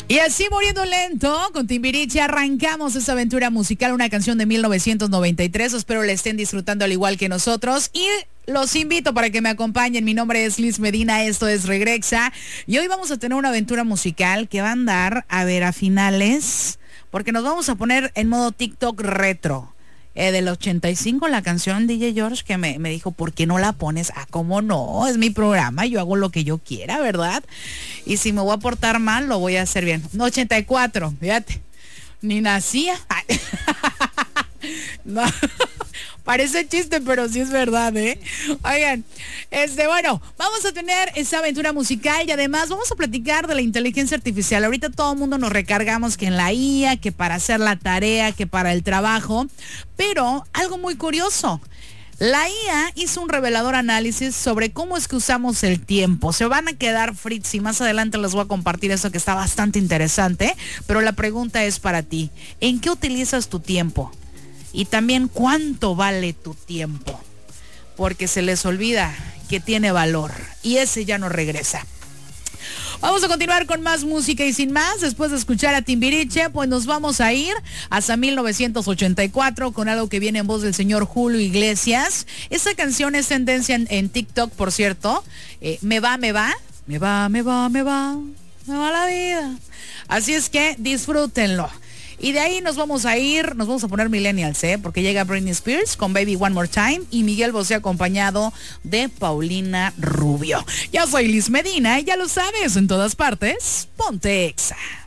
Y así muriendo lento, con Timbiriche arrancamos esta aventura musical, una canción de 1993. Espero la estén disfrutando al igual que nosotros. Y los invito para que me acompañen. Mi nombre es Liz Medina, esto es Regrexa. Y hoy vamos a tener una aventura musical que va a andar, a finales, porque nos vamos a poner en modo TikTok retro. Del 85, la canción DJ George que me dijo, ¿por qué no la pones? Ah, ¿cómo no? Es mi programa, yo hago lo que yo quiera, ¿verdad? Y si me voy a portar mal, lo voy a hacer bien. No, 84, fíjate, ni nacía. No, parece chiste, pero sí es verdad, ¿eh? Oigan, bueno, vamos a tener esa aventura musical y además vamos a platicar de la inteligencia artificial. Ahorita todo el mundo nos recargamos que en la IA, que para hacer la tarea, que para el trabajo, pero algo muy curioso. La IA hizo un revelador análisis sobre cómo es que usamos el tiempo. Se van a quedar frits y más adelante les voy a compartir eso que está bastante interesante, pero la pregunta es para ti. ¿En qué utilizas tu tiempo? Y también, ¿cuánto vale tu tiempo? Porque se les olvida que tiene valor y ese ya no regresa. Vamos a continuar con más música y sin más, después de escuchar a Timbiriche, pues nos vamos a ir hasta 1984 con algo que viene en voz del señor Julio Iglesias. Esta canción es tendencia en TikTok, por cierto. Me va la vida. Así es que disfrútenlo. Y de ahí nos vamos a poner millennials, porque llega Britney Spears con Baby One More Time y Miguel Bosé acompañado de Paulina Rubio. Yo soy Liz Medina y ya lo sabes, en todas partes, ponte Exa.